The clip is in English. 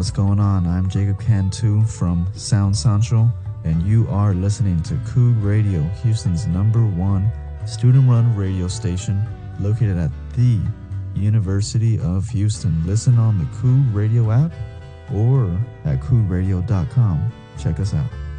What's going on? I'm Jacob Cantu from Sound Central, and you are listening to Coog Radio, Houston's #1 student-run radio station located at the University of Houston. Listen on the Coog Radio app or at coogradio.com. Check us out.